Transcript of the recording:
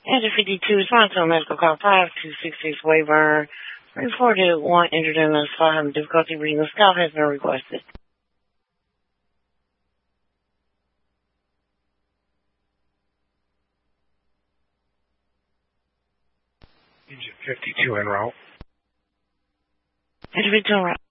Engine 52 is on to a medical call 5266 Wayburn. Reported one injured in the spot having difficulty reading the scalp has been requested. Engine 52 en route. Engine 52 en route.